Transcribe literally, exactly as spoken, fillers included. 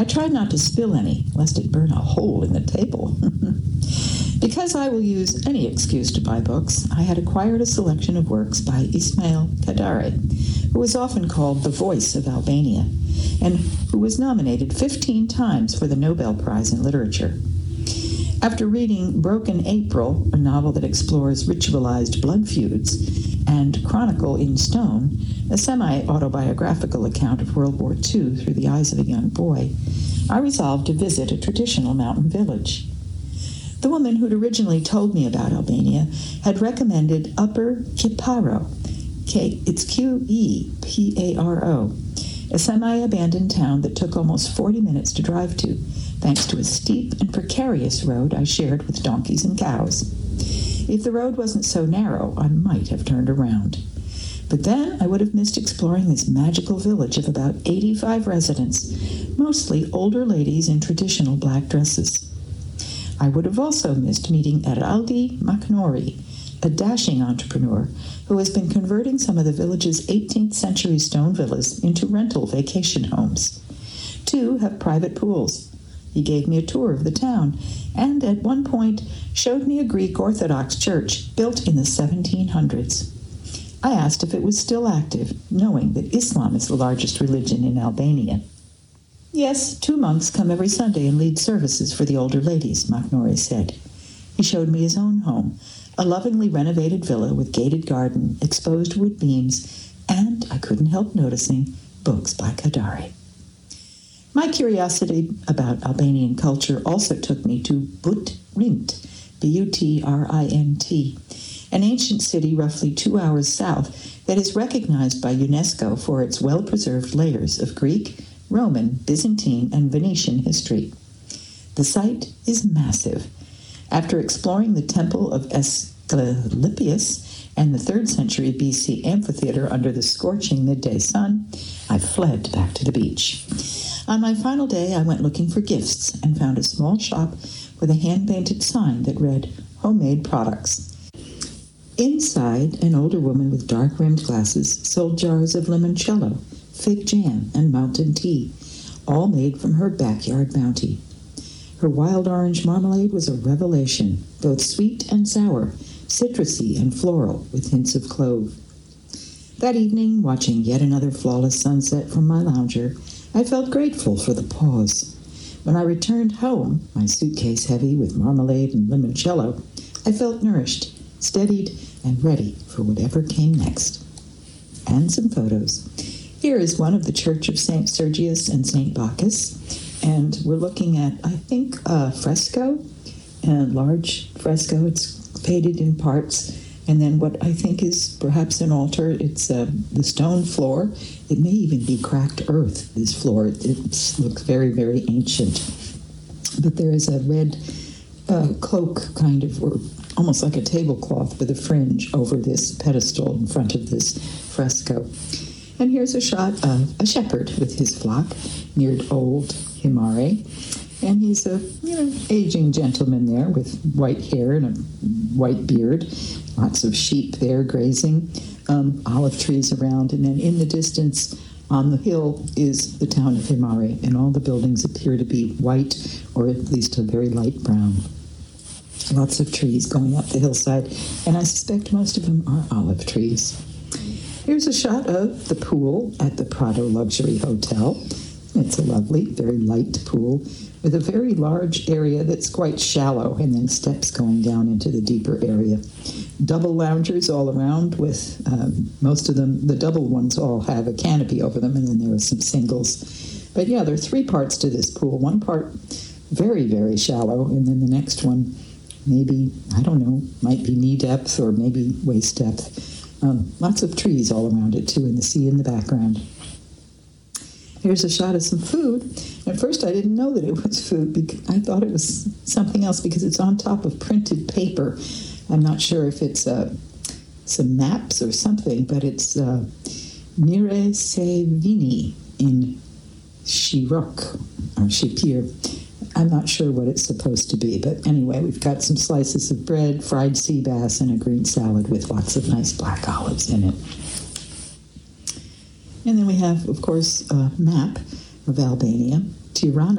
I tried not to spill any, lest it burn a hole in the table. Because I will use any excuse to buy books, I had acquired a selection of works by Ismail Kadare, who is often called the voice of Albania, and who was nominated fifteen times for the Nobel Prize in Literature. After reading Broken April, a novel that explores ritualized blood feuds, and Chronicle in Stone, a semi-autobiographical account of World War Two through the eyes of a young boy, I resolved to visit a traditional mountain village. The woman who'd originally told me about Albania had recommended Upper Kiparo, K, it's Q E P A R O, a semi-abandoned town that took almost forty minutes to drive to, thanks to a steep and precarious road I shared with donkeys and cows. If the road wasn't so narrow, I might have turned around. But then I would have missed exploring this magical village of about eighty-five residents, mostly older ladies in traditional black dresses. I would have also missed meeting Eraldi Maknori, a dashing entrepreneur who has been converting some of the village's eighteenth century stone villas into rental vacation homes. Two have private pools. He gave me a tour of the town and at one point showed me a Greek Orthodox church built in the seventeen hundreds. I asked if it was still active, knowing that Islam is the largest religion in Albania. Yes, two monks come every Sunday and lead services for the older ladies, Maknori said. He showed me his own home, a lovingly renovated villa with gated garden, exposed wood beams, and, I couldn't help noticing, books by Kadare. My curiosity about Albanian culture also took me to Butrint, B U T R I N T, an ancient city roughly two hours south that is recognized by UNESCO for its well-preserved layers of Greek, Roman, Byzantine, and Venetian history. The site is massive. After exploring the temple of Asclepius and the third century B C amphitheater under the scorching midday sun, I fled back to the beach. On my final day, I went looking for gifts and found a small shop with a hand-painted sign that read, "Homemade Products." Inside, an older woman with dark-rimmed glasses sold jars of limoncello, fig jam, and mountain tea, all made from her backyard bounty. Her wild orange marmalade was a revelation, both sweet and sour, citrusy and floral, with hints of clove. That evening, watching yet another flawless sunset from my lounger, I felt grateful for the pause. When I returned home, my suitcase heavy with marmalade and limoncello, I felt nourished, steadied, and ready for whatever came next. And some photos. Here is one of the Church of Saint Sergius and Saint Bacchus, and we're looking at, I think, a fresco, a large fresco. It's painted in parts, and then what I think is perhaps an altar. It's uh, the stone floor. It may even be cracked earth, this floor. It, it looks very, very ancient. But there is a red uh, cloak, kind of, or almost like a tablecloth with a fringe over this pedestal in front of this fresco. And here's a shot of a shepherd with his flock near old Himare. And he's a, you know, aging gentleman there with white hair and a white beard. Lots of sheep there grazing, um, olive trees around. And then in the distance on the hill is the town of Himare. And all the buildings appear to be white or at least a very light brown. Lots of trees going up the hillside. And I suspect most of them are olive trees. Here's a shot of the pool at the Prado Luxury Hotel. It's a lovely, very light pool with a very large area that's quite shallow and then steps going down into the deeper area. Double loungers all around with um, most of them, the double ones all have a canopy over them, and then there are some singles. But yeah, there are three parts to this pool. One part very, very shallow, and then the next one maybe, I don't know, might be knee depth or maybe waist depth. Um, lots of trees all around it, too, and the sea in the background. Here's a shot of some food. At first, I didn't know that it was food. Because I thought it was something else because it's on top of printed paper. I'm not sure if it's uh, some maps or something, but it's uh, Mire se vini in Shirok, or Shipir. I'm not sure what it's supposed to be, but anyway, we've got some slices of bread, fried sea bass, and a green salad with lots of nice black olives in it. And then we have, of course, a map of Albania. Tirana